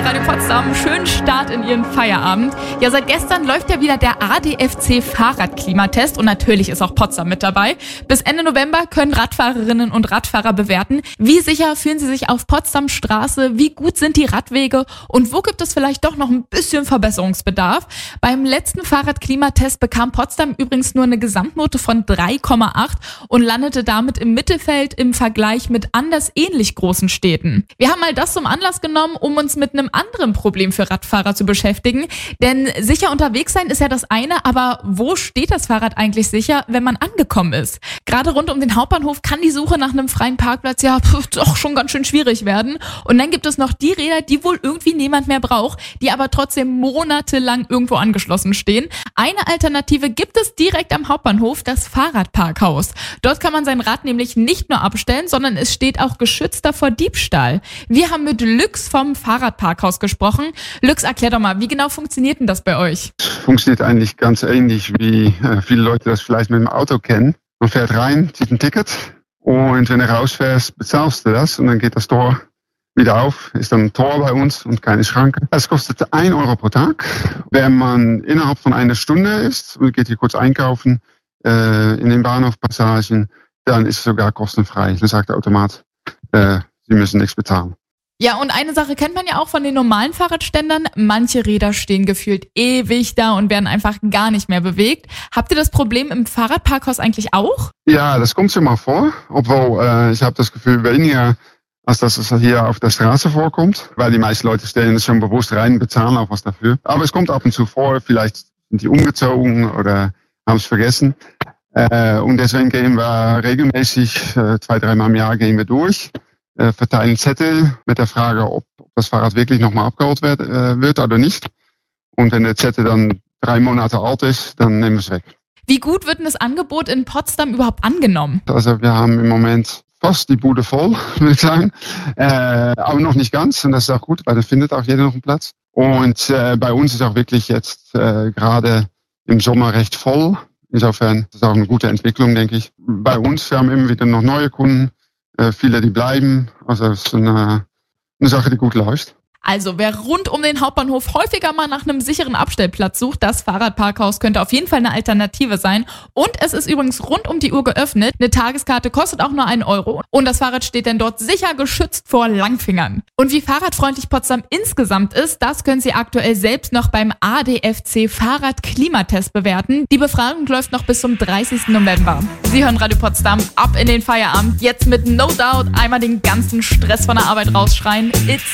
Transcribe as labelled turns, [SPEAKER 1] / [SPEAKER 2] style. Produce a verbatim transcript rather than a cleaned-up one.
[SPEAKER 1] Radio Potsdam. Schönen Start in Ihren Feierabend. Ja, seit gestern läuft ja wieder der A D F C Fahrradklimatest und natürlich ist auch Potsdam mit dabei. Bis Ende November können Radfahrerinnen und Radfahrer bewerten, wie sicher fühlen sie sich auf Potsdam Straße, wie gut sind die Radwege und wo gibt es vielleicht doch noch ein bisschen Verbesserungsbedarf. Beim letzten Fahrradklimatest bekam Potsdam übrigens nur eine Gesamtnote von drei Komma acht und landete damit im Mittelfeld im Vergleich mit anders ähnlich großen Städten. Wir haben mal das zum Anlass genommen, um uns mit einem anderen Problem für Radfahrer zu beschäftigen. Denn sicher unterwegs sein ist ja das eine, aber wo steht das Fahrrad eigentlich sicher, wenn man angekommen ist? Gerade rund um den Hauptbahnhof kann die Suche nach einem freien Parkplatz ja pf, doch schon ganz schön schwierig werden. Und dann gibt es noch die Räder, die wohl irgendwie niemand mehr braucht, die aber trotzdem monatelang irgendwo angeschlossen stehen. Eine Alternative gibt es direkt am Hauptbahnhof, das Fahrradparkhaus. Dort kann man sein Rad nämlich nicht nur abstellen, sondern es steht auch geschützt davor Diebstahl. Wir haben mit Lux vom Fahrradparkhaus gesprochen. Lux, erklär doch mal, wie genau funktioniert denn das bei euch?
[SPEAKER 2] Funktioniert eigentlich ganz ähnlich, wie äh, viele Leute das vielleicht mit dem Auto kennen. Man fährt rein, zieht ein Ticket und wenn du rausfährst, bezahlst du das und dann geht das Tor wieder auf. Ist dann ein Tor bei uns und keine Schranke. Das kostet ein Euro pro Tag. Wenn man innerhalb von einer Stunde ist und geht hier kurz einkaufen äh, in den Bahnhofpassagen, dann ist es sogar kostenfrei. Dann sagt der Automat, äh, Sie müssen nichts bezahlen.
[SPEAKER 1] Ja, und eine Sache kennt man ja auch von den normalen Fahrradständern. Manche Räder stehen gefühlt ewig da und werden einfach gar nicht mehr bewegt. Habt ihr das Problem im Fahrradparkhaus eigentlich auch?
[SPEAKER 2] Ja, das kommt schon mal vor. Obwohl, äh, ich habe das Gefühl weniger, als dass es hier auf der Straße vorkommt. Weil die meisten Leute stellen es schon bewusst rein und bezahlen auch was dafür. Aber es kommt ab und zu vor. Vielleicht sind die umgezogen oder haben es vergessen. Äh, und deswegen gehen wir regelmäßig, äh, zwei, dreimal im Jahr gehen wir durch. Verteilen Zettel mit der Frage, ob das Fahrrad wirklich nochmal abgeholt wird, äh, wird oder nicht. Und wenn der Zettel dann drei Monate alt ist, dann nehmen wir es weg.
[SPEAKER 1] Wie gut wird denn das Angebot in Potsdam überhaupt angenommen?
[SPEAKER 2] Also wir haben im Moment fast die Bude voll, würde ich sagen. Äh, aber noch nicht ganz und das ist auch gut, weil da findet auch jeder noch einen Platz. Und äh, bei uns ist auch wirklich jetzt äh, gerade im Sommer recht voll. Insofern ist das auch eine gute Entwicklung, denke ich. Bei uns, wir haben immer wieder noch neue Kunden. Viele, die bleiben. Also es ist eine, eine Sache, die gut läuft.
[SPEAKER 1] Also wer rund um den Hauptbahnhof häufiger mal nach einem sicheren Abstellplatz sucht, das Fahrradparkhaus könnte auf jeden Fall eine Alternative sein. Und es ist übrigens rund um die Uhr geöffnet. Eine Tageskarte kostet auch nur einen Euro. Und das Fahrrad steht dann dort sicher geschützt vor Langfingern. Und wie fahrradfreundlich Potsdam insgesamt ist, das können Sie aktuell selbst noch beim A D F C Fahrradklimatest bewerten. Die Befragung läuft noch bis zum dreißigsten November. Sie hören Radio Potsdam, ab in den Feierabend. Jetzt mit No Doubt einmal den ganzen Stress von der Arbeit rausschreien. It's